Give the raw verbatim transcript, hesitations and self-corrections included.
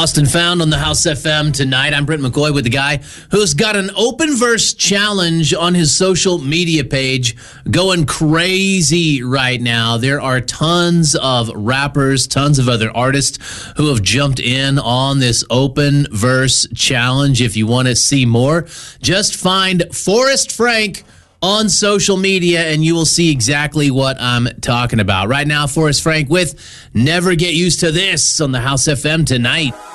Lost and Found on the House F M tonight. I'm Brent McCoy with the guy who's got an open verse challenge on his social media page going crazy right now. There are tons of rappers, tons of other artists who have jumped in on this open verse challenge. If you want to see more, just find Forrest Frank on social media, and you will see exactly what I'm talking about. Right now, Forrest Frank with Never Get Used to This on the House F M tonight.